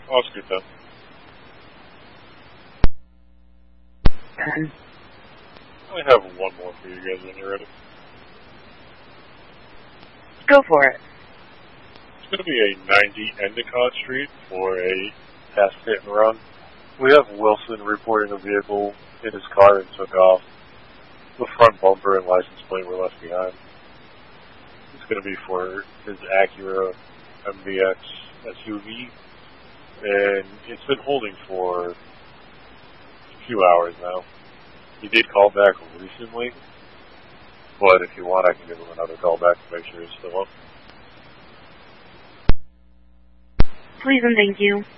Oscar 10. I have one more for you guys when you're ready. Go for it. It's going to be a 90 Endicott Street for a fast hit and run. We have Wilson reporting a vehicle in his car and took off. The front bumper and license plate were left behind. It's going to be for his Acura MDX SUV, and it's been holding for a few hours now. He did call back recently, but if you want, I can give him another call back to make sure he's still up. Please and thank you.